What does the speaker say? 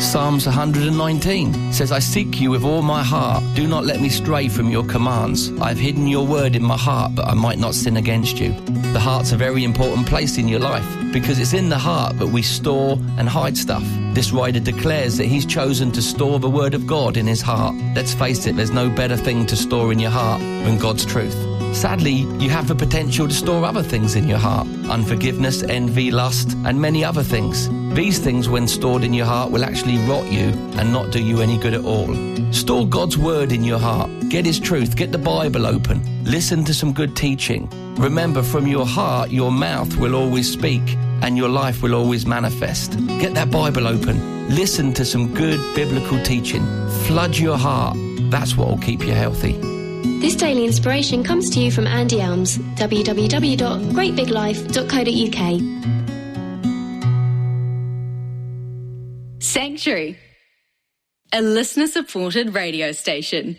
Psalms 119 says, I seek you with all my heart. Do not let me stray from your commands. I have hidden your word in my heart, that I might not sin against you. The heart's a very important place in your life, because it's in the heart that we store and hide stuff. This writer declares that he's chosen to store the word of God in his heart. Let's face it, there's no better thing to store in your heart than God's truth. Sadly, you have the potential to store other things in your heart. Unforgiveness, envy, lust, and many other things. These things, when stored in your heart, will actually rot you and not do you any good at all. Store God's word in your heart. Get his truth. Get the Bible open. Listen to some good teaching. Remember, from your heart, your mouth will always speak and your life will always manifest. Get that Bible open. Listen to some good biblical teaching. Flood your heart. That's what will keep you healthy. This daily inspiration comes to you from Andy Elms, www.greatbiglife.co.uk. Sanctuary, a listener-supported radio station.